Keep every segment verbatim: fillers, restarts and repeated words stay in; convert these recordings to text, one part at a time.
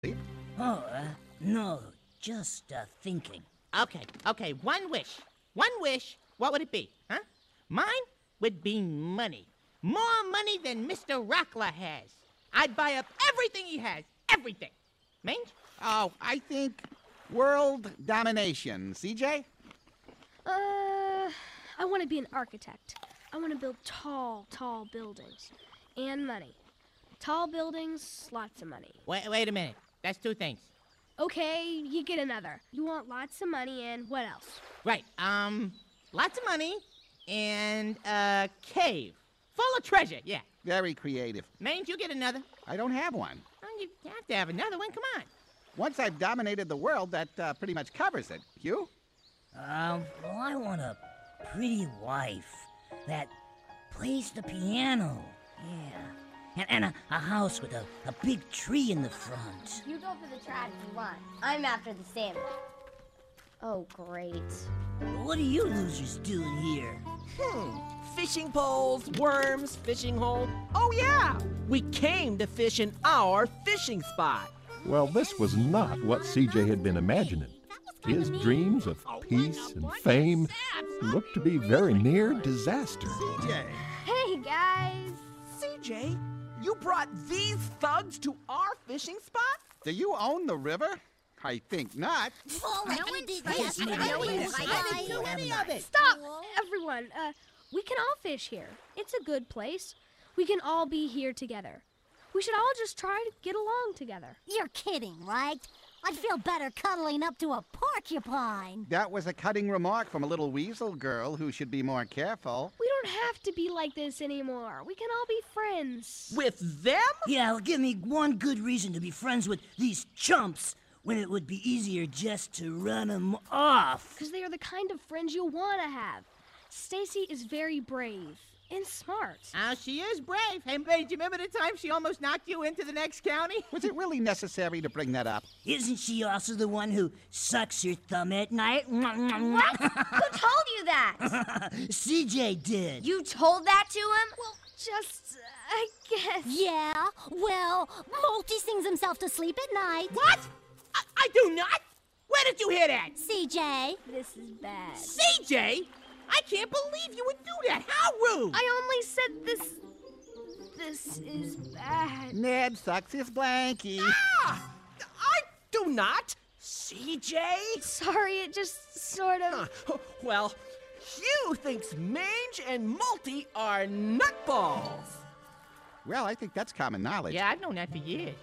Oh, uh, no, just uh, thinking. Okay, okay, one wish. One wish. What would it be, huh? Mine would be money. More money than Mister Rockler has. I'd buy up everything he has. Everything. Mange? Oh, I think world domination. C J? Uh, I want to be an architect. I want to build tall, tall buildings. And money. Tall buildings, lots of money. Wait, wait a minute. That's two things. Okay, you get another. You want lots of money and what else? Right, um, lots of money and a cave full of treasure, yeah. Very creative. Mange, you get another. I don't have one. Well, you have to have another one, come on. Once I've dominated the world, that uh, pretty much covers it. You? Um, well, I want a pretty wife that plays the piano. Yeah. And, and a, a house with a, a big tree in the front. You go for the trad if you want. I'm after the sandwich. Oh, great. What are you losers doing here? Hmm. Fishing poles, worms, fishing hole. Oh, yeah! We came to fish in our fishing spot. Well, this was not what C J had been imagining. His dreams of peace and fame looked to be very near disaster. C J. Hey, guys. C J, you brought these thugs to our fishing spot? Do you own the river? I think not. Oh, no one did this. No one I didn't do any of it. Stop, everyone. Uh, we can all fish here. It's a good place. We can all be here together. We should all just try to get along together. You're kidding, right? I'd feel better cuddling up to a porcupine. That was a cutting remark from a little weasel girl who should be more careful. We don't have to be like this anymore. We can all be friends. With them? Yeah, well, give me one good reason to be friends with these chumps when it would be easier just to run them off. Because they are the kind of friends you'll want to have. Stacy is very brave and smart. Oh, she is brave. Hey, Mange, you remember the time she almost knocked you into the next county? Was it really necessary to bring that up? Isn't she also the one who sucks your thumb at night? What? Who told you that? C J did. You told that to him? Well, just, uh, I guess. Yeah, well, Multi sings himself to sleep at night. What? I, I do not. Where did you hear that? C J. This is bad. C J? I can't believe you would do that. How rude. I only said this. This is bad. Ned sucks his blankie. Ah! I do not. C J? Sorry, it just sort of. Huh. Well, Hugh thinks Mange and Multi are nutballs. Well, I think that's common knowledge. Yeah, I've known that for years.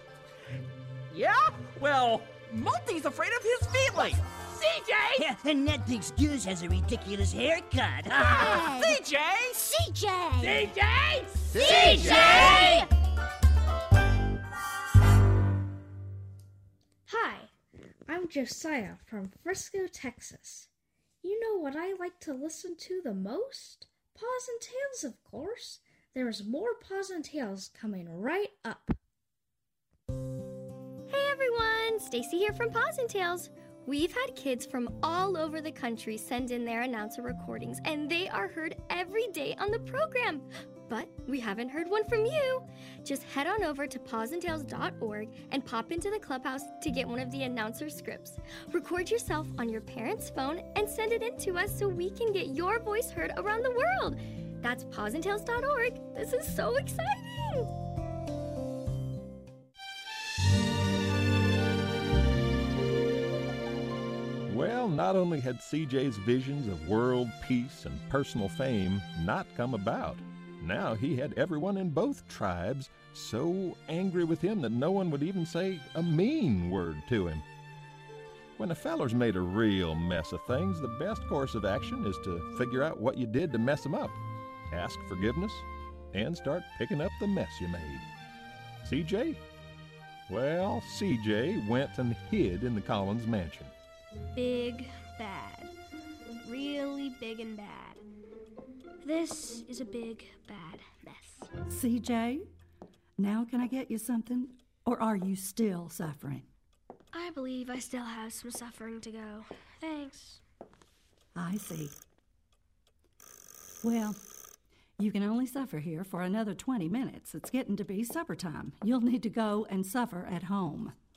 Yeah? Well, Multi's afraid of his feelings. C J! Yeah, and Ned thinks Goose has a ridiculous haircut. Ned. C J? C J. C J! C J! Hi, I'm Josiah from Frisco, Texas. You know what I like to listen to the most? Paws and Tales, of course. There's more Paws and Tales coming right up. Hey everyone, Stacy here from Paws and Tales. We've had kids from all over the country send in their announcer recordings, and they are heard every day on the program. But we haven't heard one from you. Just head on over to paws and tales dot org and pop into the clubhouse to get one of the announcer scripts. Record yourself on your parent's phone and send it in to us so we can get your voice heard around the world. That's paws and tales dot org. This is so exciting! Well, not only had C J's visions of world peace and personal fame not come about, now he had everyone in both tribes so angry with him that no one would even say a mean word to him. When a feller's made a real mess of things, the best course of action is to figure out what you did to mess them up, ask forgiveness, and start picking up the mess you made. C J? Well, C J went and hid in the Collins mansion. Big bad. Really big and bad. This is a big, bad mess. C J, now can I get you something? Or are you still suffering? I believe I still have some suffering to go. Thanks. I see. Well, you can only suffer here for another twenty minutes. It's getting to be supper time. You'll need to go and suffer at home.